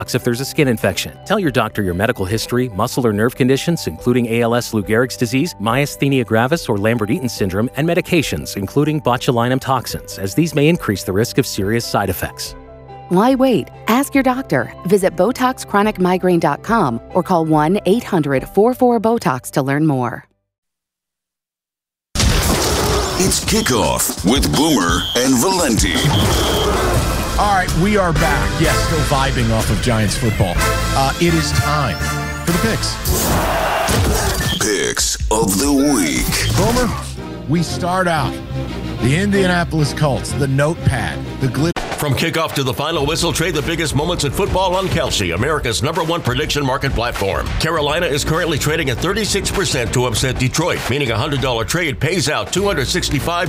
if there's a skin infection. Tell your doctor your medical history, muscle or nerve conditions, including ALS, Lou Gehrig's disease, myasthenia gravis, or Lambert-Eaton syndrome, and medications, including botulinum toxins, as these may increase the risk of serious side effects. Why wait? Ask your doctor. Visit BotoxChronicMigraine.com or call 1-800-44-BOTOX to learn more. It's Kickoff with Boomer and Valenti. All right, we are back. Yes, still vibing off of Giants football. It is time for the picks. Picks of the week. Boomer, we start out. The Indianapolis Colts, the notepad, the glitter. From kickoff to the final whistle, trade the biggest moments in football on Kalshi, America's #1 prediction market platform. Carolina is currently trading at 36% to upset Detroit, meaning a $100 trade pays out $265